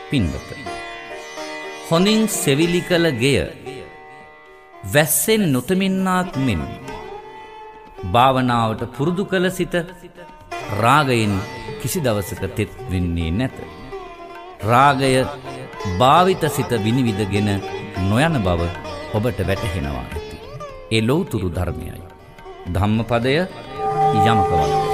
පින්වත, හොඳින් සෙවිලි කළ ගෙය වැස්සෙන් නොතෙමින්නාක් මෙන් භාවනාවට පුරුදු කළ සිත රාගයෙන් කිසි දවසක තෙත් වෙන්නේ නැත. රාගය භාවිත සිත විනිවිදගෙන නොයන බව ඔබට වැටහෙනවා ඇති. ඒ ලෞතුරු ධර්මයයි. ධම්මපදය යමක වදේ.